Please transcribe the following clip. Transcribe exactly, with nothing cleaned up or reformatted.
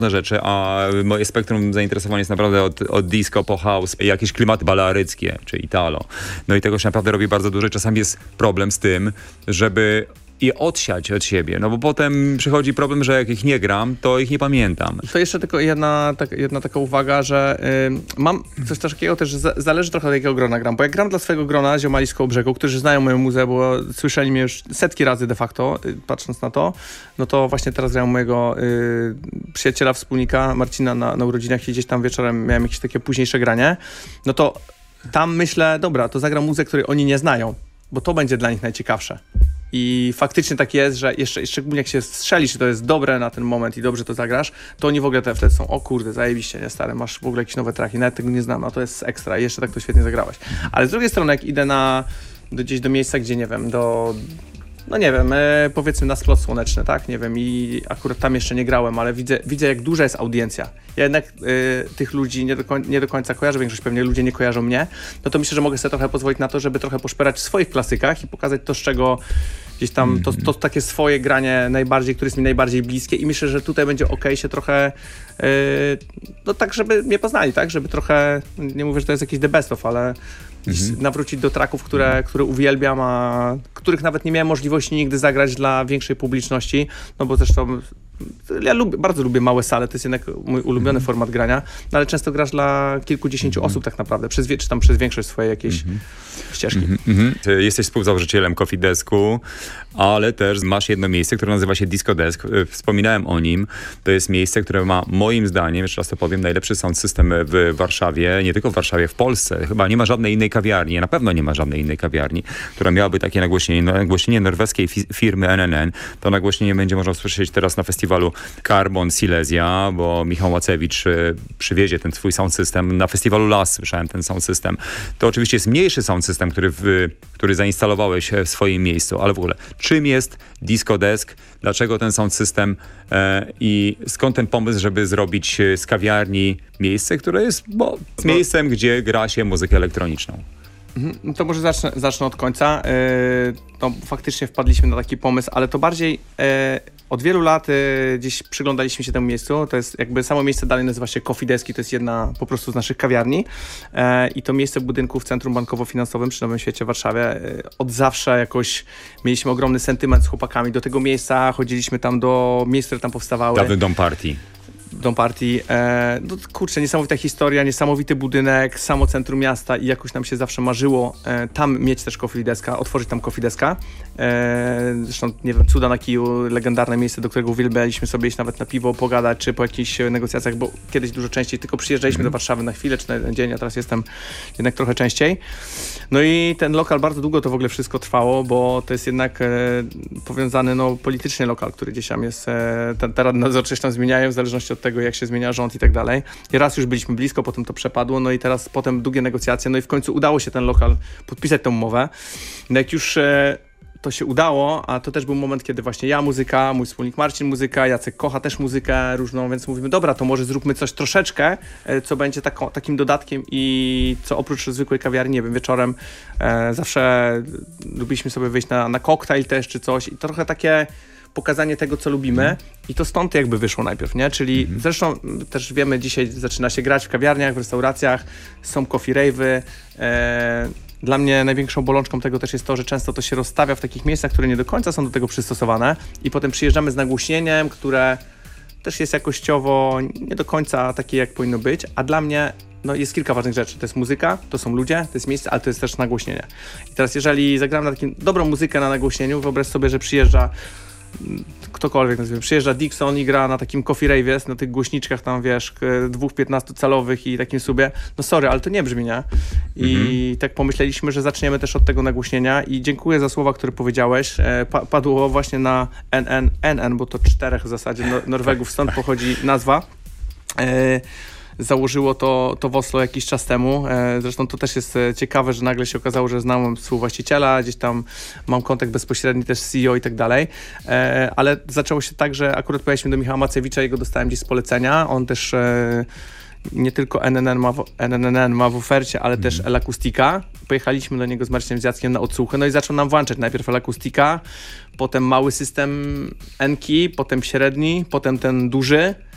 rzeczy, a moje spektrum zainteresowania jest naprawdę od, od disco po house, jakieś klimaty balearyckie, czy italo. No i tego się naprawdę robi bardzo dużo. Czasami jest problem z tym, żeby i odsiać od siebie, no bo potem przychodzi problem, że jak ich nie gram, to ich nie pamiętam. To jeszcze tylko jedna, tak, jedna taka uwaga, że y, mam coś takiego też, że za, zależy trochę od jakiego grona gram, bo jak gram dla swojego grona, ziomali z Kołobrzegu, którzy znają moją muzę, bo słyszeli mnie już setki razy de facto, y, patrząc na to, no to właśnie teraz gram mojego y, przyjaciela, wspólnika Marcina na, na urodzinach i gdzieś tam wieczorem miałem jakieś takie późniejsze granie, no to tam myślę, dobra, to zagram muzę, której oni nie znają, bo to będzie dla nich najciekawsze. I faktycznie tak jest, że jeszcze szczególnie jak się strzeli, czy to jest dobre na ten moment i dobrze to zagrasz, to oni w ogóle te wtedy są, o kurde, zajebiście, nie stary, masz w ogóle jakieś nowe tracki, nawet tego nie znam, a to jest ekstra i jeszcze tak to świetnie zagrałeś. Ale z drugiej strony, jak idę na, do, gdzieś do miejsca, gdzie nie wiem, do, no nie wiem, e, powiedzmy na sklot słoneczny, tak, nie wiem, i akurat tam jeszcze nie grałem, ale widzę, widzę jak duża jest audiencja. Ja jednak e, tych ludzi nie do, koń, nie do końca kojarzę, większość pewnie ludzie nie kojarzą mnie, no to myślę, że mogę sobie trochę pozwolić na to, żeby trochę poszperać w swoich klasykach i pokazać to, z czego gdzieś tam, to, to takie swoje granie najbardziej, które jest mi najbardziej bliskie i myślę, że tutaj będzie okej się trochę, yy, no tak, żeby mnie poznali, tak, żeby trochę, nie mówię, że to jest jakiś the best of, ale mhm. nawrócić do tracków, które, które uwielbiam, a których nawet nie miałem możliwości nigdy zagrać dla większej publiczności, no bo zresztą ja lubię, bardzo lubię małe sale, to jest jednak mój ulubiony mm. format grania, no ale często grasz dla kilkudziesięciu mm. osób tak naprawdę, przez, czy tam przez większość swojej jakiejś mm. ścieżki. Mm-hmm. Ty jesteś współzałożycielem Coffee Desku, ale też masz jedno miejsce, które nazywa się Disco Desk. Wspominałem o nim. To jest miejsce, które ma moim zdaniem, jeszcze raz to powiem, najlepszy sound system w Warszawie, nie tylko w Warszawie, w Polsce. Chyba nie ma żadnej innej kawiarni, na pewno nie ma żadnej innej kawiarni, która miałaby takie nagłośnienie. Nagłośnienie norweskiej fi- firmy N N N. To nagłośnienie będzie można usłyszeć teraz na festiwalu Carbon Silesia, bo Michał Łacewicz y, przywiezie ten swój sound system. Na festiwalu Las słyszałem ten sound system. To oczywiście jest mniejszy sound system, który, w, który zainstalowałeś w swoim miejscu, ale w ogóle czym jest Disco Desk? Dlaczego ten sound system e, i skąd ten pomysł, żeby zrobić z kawiarni miejsce, które jest bo, z miejscem, gdzie gra się muzykę elektroniczną? Mhm, to może zacznę, zacznę od końca. Yy, to faktycznie wpadliśmy na taki pomysł, ale to bardziej yy, od wielu lat yy, gdzieś przyglądaliśmy się temu miejscu. To jest jakby samo miejsce dalej nazywa się Coffee Deski, to jest jedna po prostu z naszych kawiarni yy, i to miejsce w budynku w Centrum Bankowo-Finansowym przy Nowym Świecie w Warszawie. Yy, od zawsze jakoś mieliśmy ogromny sentyment z chłopakami do tego miejsca, chodziliśmy tam do miejsc, które tam powstawały. Dawny dom partii. Dom Party. E, no, kurczę, niesamowita historia, niesamowity budynek, samo centrum miasta i jakoś nam się zawsze marzyło e, tam mieć też Coffee Deska, otworzyć tam Coffee Deska. E, zresztą, nie wiem, cuda na kiju, legendarne miejsce, do którego uwielbialiśmy sobie iść nawet na piwo, pogadać, czy po jakichś negocjacjach, bo kiedyś dużo częściej tylko przyjeżdżaliśmy do Warszawy na chwilę, czy na jeden dzień, a teraz jestem jednak trochę częściej. No i ten lokal, bardzo długo to w ogóle wszystko trwało, bo to jest jednak e, powiązany no, politycznie lokal, który gdzieś tam jest, e, te, te rady nadzorcze się tam zmieniają w zależności od tego, jak się zmienia rząd i tak dalej. I raz już byliśmy blisko, potem to przepadło, no i teraz potem długie negocjacje, no i w końcu udało się ten lokal podpisać tę umowę. No jak już e, to się udało, a to też był moment, kiedy właśnie ja muzyka, mój wspólnik Marcin muzyka, Jacek kocha też muzykę różną, więc mówimy, dobra, to może zróbmy coś troszeczkę, e, co będzie taką, takim dodatkiem i co oprócz zwykłej kawiarni, nie wiem, wieczorem e, zawsze lubiliśmy sobie wyjść na, na koktajl też czy coś i trochę takie pokazanie tego, co lubimy mm. i to stąd jakby wyszło najpierw, nie? Czyli mm. zresztą też wiemy, dzisiaj zaczyna się grać w kawiarniach, w restauracjach, są coffee rave'y. E, dla mnie największą bolączką tego też jest to, że często to się rozstawia w takich miejscach, które nie do końca są do tego przystosowane i potem przyjeżdżamy z nagłośnieniem, które też jest jakościowo nie do końca takie, jak powinno być, a dla mnie no, jest kilka ważnych rzeczy. To jest muzyka, to są ludzie, to jest miejsce, ale to jest też nagłośnienie. I teraz jeżeli zagramy na takim dobrą muzykę na nagłośnieniu, wyobraź sobie, że przyjeżdża ktokolwiek, nazwijmy, przyjeżdża Dixon i gra na takim coffee rave'ie, na tych głośniczkach tam, wiesz, dwóch piętnastocalowych i takim subie. No sorry, ale to nie brzmi, nie? I mm-hmm. tak pomyśleliśmy, że zaczniemy też od tego nagłośnienia i dziękuję za słowa, które powiedziałeś. Pa- padło właśnie na N N, N N, bo to czterech w zasadzie Nor- Norwegów, stąd pochodzi nazwa. E- Założyło to, to w Oslo jakiś czas temu. Zresztą to też jest ciekawe, że nagle się okazało, że znam współwłaściciela, gdzieś tam mam kontakt bezpośredni też z C E O i tak dalej. Ale zaczęło się tak, że akurat pojechaliśmy do Michała Macewicza i go dostałem gdzieś z polecenia. On też nie tylko N N N ma w, N N N ma w ofercie, ale mm. też Elakustika. Pojechaliśmy do niego z Marcinem z Jackiem na odsłuchy, no i zaczął nam włączać najpierw Elakustika, potem mały system Enki, potem średni, potem ten duży.